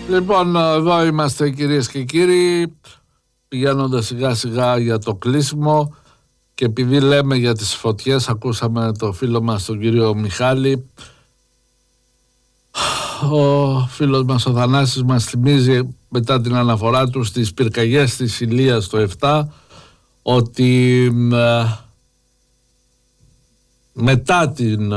Λοιπόν, εδώ είμαστε κυρίες και κύριοι, πηγαίνοντας σιγά σιγά για το κλείσιμο, και επειδή λέμε για τις φωτιές, ακούσαμε το φίλο μας τον κύριο Μιχάλη. Ο φίλος μας ο Θανάσης μας θυμίζει μετά την αναφορά του στις πυρκαγιές της Ηλίας το 7 ότι μετά την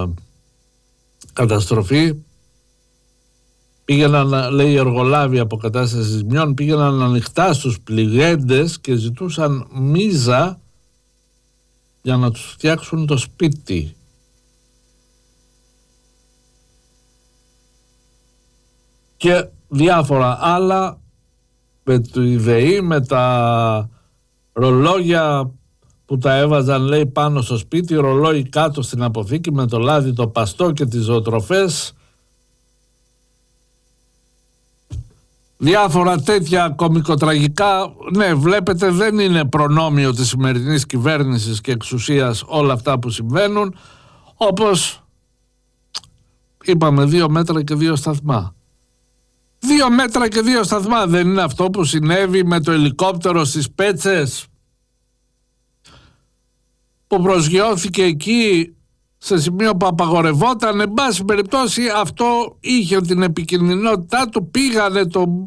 καταστροφή πήγαιναν, λέει, οι εργολάβοι αποκατάστασης ζημιών πήγαιναν ανοιχτά στους πληγέντες και ζητούσαν μίζα για να τους φτιάξουν το σπίτι. Και διάφορα άλλα με τη ΔΕΗ, με τα ρολόγια που τα έβαζαν, λέει, πάνω στο σπίτι, ρολόι κάτω στην αποθήκη με το λάδι, το παστό και τις ζωοτροφές. Διάφορα τέτοια κωμικοτραγικά. Ναι, βλέπετε, δεν είναι προνόμιο της σημερινής κυβέρνησης και εξουσίας όλα αυτά που συμβαίνουν. Όπως είπαμε, 2 μέτρα και 2 σταθμά. 2 μέτρα και 2 σταθμά δεν είναι αυτό που συνέβη με το ελικόπτερο στις Πέτσες, που προσγειώθηκε εκεί σε σημείο που απαγορευόταν? Εν πάση περιπτώσει, αυτό είχε την επικινδυνότητά του. Πήγανε,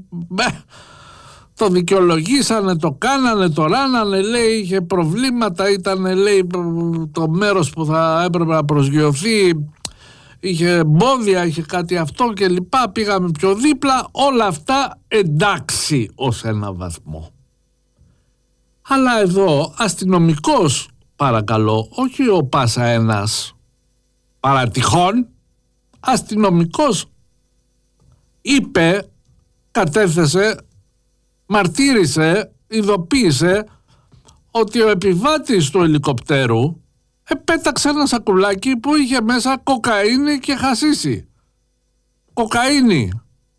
το δικαιολογήσανε, το κάνανε, το ράνανε, λέει, είχε προβλήματα, ήταν, λέει, το μέρος που θα έπρεπε να προσγειωθεί, είχε εμπόδια, είχε κάτι αυτό και λοιπά, πήγαμε πιο δίπλα. Όλα αυτά εντάξει ως ένα βαθμό. Αλλά εδώ αστυνομικός, παρακαλώ, όχι ο πάσα ένας παρατυχόν, αστυνομικός είπε, κατέθεσε, μαρτύρησε, ειδοποίησε ότι ο επιβάτης του ελικοπτέρου επέταξε ένα σακουλάκι που είχε μέσα κοκαίνη και χασίσι. Κοκαίνη.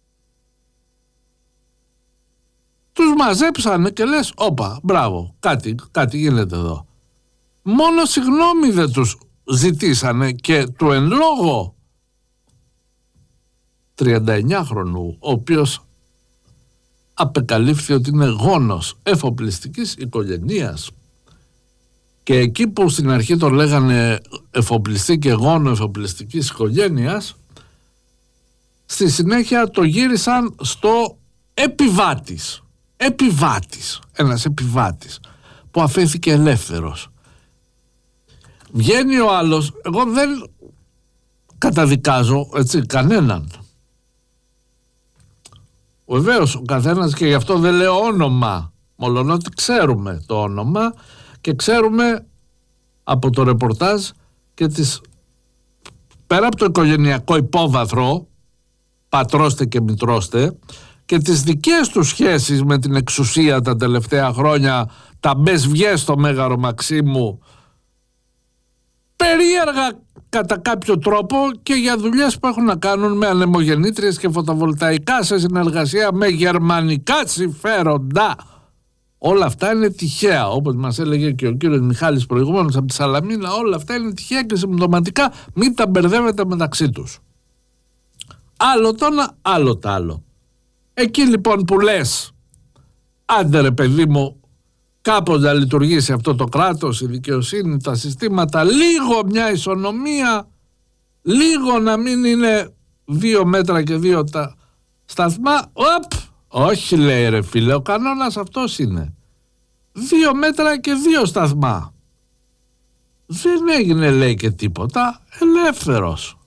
Τους μαζέψανε και λες, όπα, μπράβο, κάτι γίνεται εδώ. Μόνο συγγνώμη δεν τους ζητήσανε και του εν λόγω 39χρονου, ο οποίος απεκαλύφθη ότι είναι γόνος εφοπλιστικής οικογενείας. Και εκεί που στην αρχή το λέγανε εφοπλιστή και γόνο εφοπλιστικής οικογένειας, στη συνέχεια το γύρισαν στο επιβάτης. Ένας επιβάτης που αφέθηκε ελεύθερος. Βγαίνει ο άλλος, εγώ δεν καταδικάζω, έτσι, κανέναν. Βεβαίως ο καθένας, και γι' αυτό δεν λέω όνομα, μολονότι ξέρουμε το όνομα και ξέρουμε από το ρεπορτάζ και τις, πέρα από το οικογενειακό υπόβαθρο, πατρώστε και μητρώστε, και τις δικές τους σχέσεις με την εξουσία τα τελευταία χρόνια, τα μπες βγες στο Μέγαρο Μαξίμου, περίεργα κατά κάποιο τρόπο, και για δουλειές που έχουν να κάνουν με ανεμογεννήτριες και φωτοβολταϊκά σε συνεργασία με γερμανικά συμφέροντα. Όλα αυτά είναι τυχαία, όπως μας έλεγε και ο κύριος Μιχάλης προηγούμενος από τη Σαλαμίνα. Όλα αυτά είναι τυχαία και συμπτωματικά, μην τα μπερδεύετε μεταξύ τους. Άλλο το ένα, άλλο το άλλο. Εκεί λοιπόν που λες, άντε ρε παιδί μου, κάπως να λειτουργήσει αυτό το κράτος, η δικαιοσύνη, τα συστήματα, λίγο μια ισονομία, λίγο να μην είναι 2 μέτρα και 2 τα σταθμά. Όχι, λέει, ρε φίλε, ο κανόνας αυτός είναι 2 μέτρα και 2 σταθμά. Δεν έγινε, λέει, και τίποτα. Ελεύθερος.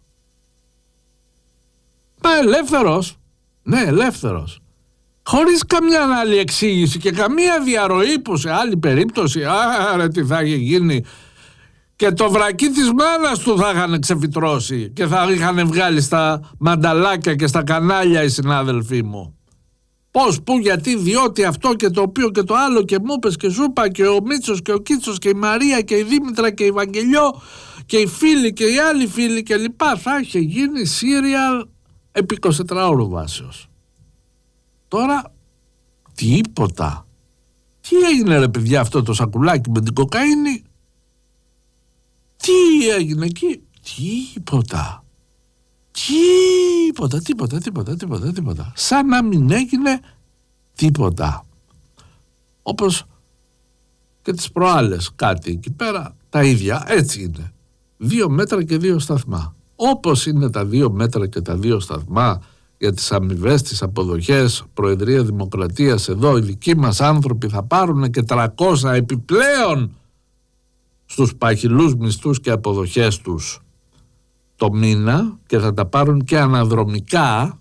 Μα ελεύθερος. Ναι, ελεύθερος. Χωρίς καμιά άλλη εξήγηση και καμία διαρροή που σε άλλη περίπτωση, άρα τι θα είχε γίνει, και το βρακί της μάνας του θα είχαν ξεφυτρώσει και θα είχαν βγάλει στα μανταλάκια και στα κανάλια οι συνάδελφοί μου. Πώς, πού, γιατί, διότι αυτό και το οποίο και το άλλο, και μου πες και σου είπα, και ο Μίτσος και ο Κίτσος και η Μαρία και η Δήμητρα και η Βαγγελιό και οι φίλοι και οι άλλοι φίλοι και λοιπά. Θα είχε γίνει serial επί 24ωρου βάσεως. Τώρα τίποτα. Τι έγινε, ρε παιδιά, αυτό το σακουλάκι με την κοκαίνη? Τι έγινε εκεί? Τίποτα. Τίποτα. Σαν να μην έγινε τίποτα. Όπως και τις προάλλες κάτι εκεί πέρα, τα ίδια, έτσι είναι. 2 μέτρα και 2 σταθμά. Όπως είναι τα 2 μέτρα και τα 2 σταθμά για τις αμοιβές, τις αποδοχές, Προεδρία Δημοκρατίας, εδώ οι δικοί μας άνθρωποι θα πάρουν και 300 επιπλέον στους παχυλούς μισθούς και αποδοχές τους το μήνα και θα τα πάρουν και αναδρομικά.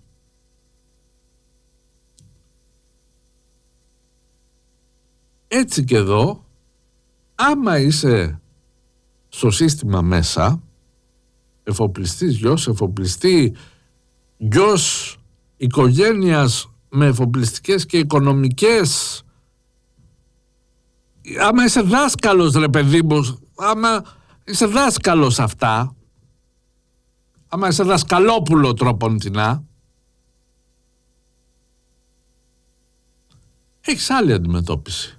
Έτσι και εδώ, άμα είσαι στο σύστημα μέσα, εφοπλιστής γιος, εφοπλιστή γιος οικογένειας με εφοπλιστικές και οικονομικές, άμα είσαι δάσκαλος ρε παιδί μου, άμα είσαι δάσκαλος αυτά, άμα είσαι δασκαλόπουλο τρόποντινά, έχεις άλλη αντιμετώπιση.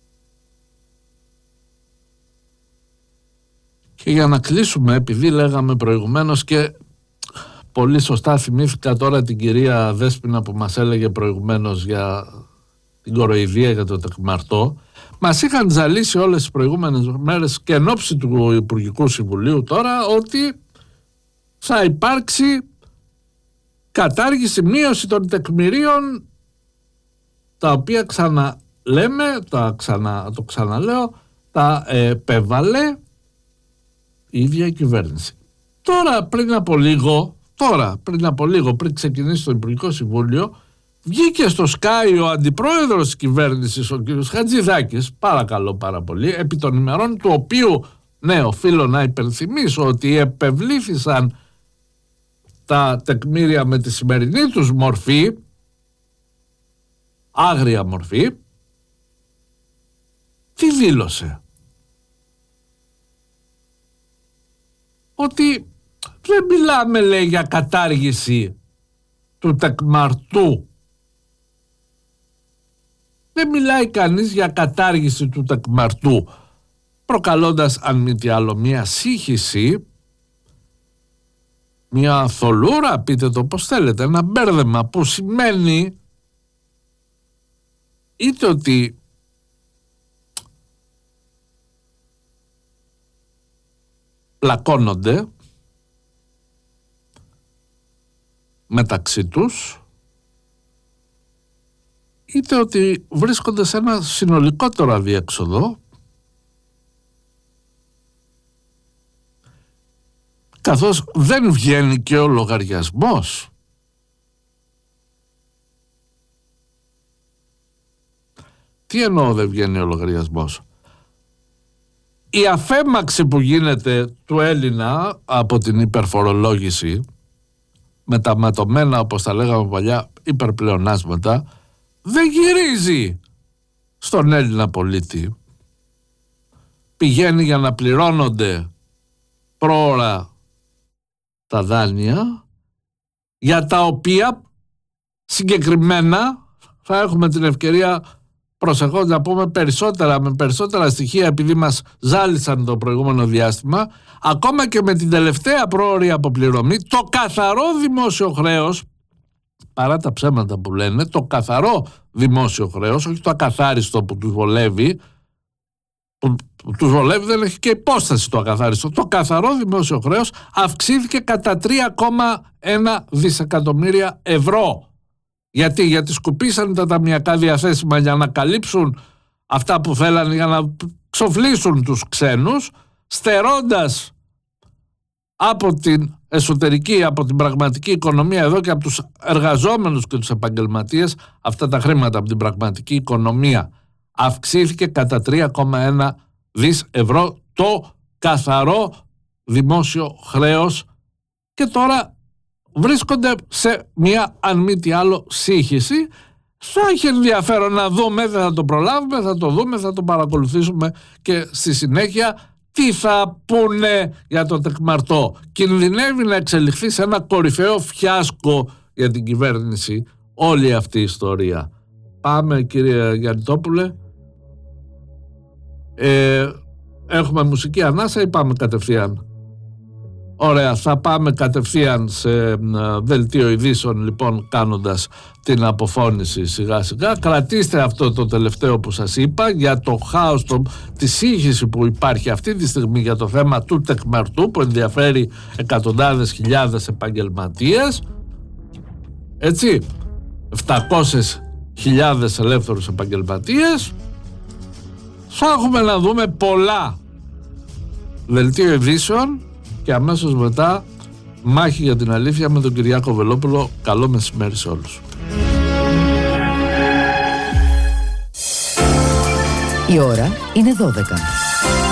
Και για να κλείσουμε, επειδή λέγαμε προηγουμένως και πολύ σωστά θυμήθηκα τώρα την κυρία Δέσποινα που μας έλεγε προηγουμένως για την κοροϊδία για το τεκμαρτό, μας είχαν ζαλίσει όλες τις προηγούμενες μέρες και εν ώψη του Υπουργικού Συμβουλίου τώρα ότι θα υπάρξει κατάργηση, μείωση των τεκμηρίων, τα οποία ξαναλέμε, το ξαναλέω, τα επέβαλε η ίδια η κυβέρνηση. Τώρα πριν από λίγο, πριν ξεκινήσει το Υπουργικό Συμβούλιο, βγήκε στο Sky ο αντιπρόεδρος της κυβέρνησης, ο κ. Χατζηδάκης, παρακαλώ πάρα πολύ, επί των ημερών του οποίου, ναι, οφείλω να υπενθυμίσω ότι επευλήθησαν τα τεκμήρια με τη σημερινή τους μορφή, άγρια μορφή. Τι δήλωσε? Ότι δεν μιλάμε, λέει, για κατάργηση του τεκμαρτού. Δεν μιλάει κανείς για κατάργηση του τεκμαρτού, προκαλώντας αν μη τι άλλο μια σύγχυση, μια θολούρα, πείτε το πως θέλετε, ένα μπέρδεμα που σημαίνει είτε ότι πλακώνονται μεταξύ τους, είτε ότι βρίσκονται σε ένα συνολικότερο αδιέξοδο, καθώς δεν βγαίνει και ο λογαριασμός. Τι εννοώ δεν βγαίνει ο λογαριασμός? Η αφέμαξη που γίνεται του Έλληνα από την υπερφορολόγηση με τα ματωμένα, όπως τα λέγαμε παλιά, υπερπλεονάσματα, δεν γυρίζει στον Έλληνα πολίτη. Πηγαίνει για να πληρώνονται πρόωρα τα δάνεια, για τα οποία συγκεκριμένα θα έχουμε την ευκαιρία προσεχώς να πούμε περισσότερα, με περισσότερα στοιχεία, επειδή μας ζάλισαν το προηγούμενο διάστημα. Ακόμα και με την τελευταία πρόωρη αποπληρωμή, το καθαρό δημόσιο χρέος, παρά τα ψέματα που λένε, το καθαρό δημόσιο χρέος, όχι το ακαθάριστο που τους βολεύει, που τους βολεύει, δεν έχει και υπόσταση το ακαθάριστο, το καθαρό δημόσιο χρέος αυξήθηκε κατά 3,1 δισεκατομμύρια ευρώ. Γιατί σκουπίσαν τα ταμιακά διαθέσιμα για να καλύψουν αυτά που θέλανε, για να ξοφλήσουν τους ξένους, στερώντας από την εσωτερική, από την πραγματική οικονομία εδώ και από τους εργαζόμενους και τους επαγγελματίες αυτά τα χρήματα από την πραγματική οικονομία. Αυξήθηκε κατά 3,1 δις ευρώ το καθαρό δημόσιο χρέος και τώρα βρίσκονται σε μια, αν μη τι άλλο, σύγχυση. Θα έχει ενδιαφέρον να δούμε, δεν θα το προλάβουμε, θα το δούμε, θα το παρακολουθήσουμε και στη συνέχεια τι θα πούνε για το τεκμαρτό. Κινδυνεύει να εξελιχθεί σε ένα κορυφαίο φιάσκο για την κυβέρνηση όλη αυτή η ιστορία. Πάμε, κύριε Γιαννητόπουλε. Έχουμε μουσική ανάσα ή πάμε κατευθείαν? Ωραία, θα πάμε κατευθείαν σε δελτίο ειδήσεων, λοιπόν, κάνοντας την αποφώνηση σιγά σιγά. Κρατήστε αυτό το τελευταίο που σας είπα για το χάος, τη σύγχυση που υπάρχει αυτή τη στιγμή για το θέμα του τεκμαρτού που ενδιαφέρει εκατοντάδες χιλιάδες επαγγελματίες, έτσι, 700.000 ελεύθερους επαγγελματίες. Θα έχουμε να δούμε πολλά. Δελτίο ειδήσεων και αμέσως μετά μάχη για την αλήθεια με τον Κυριάκο Βελόπουλο. Καλό μεσημέρι σε όλους. Η ώρα είναι 12.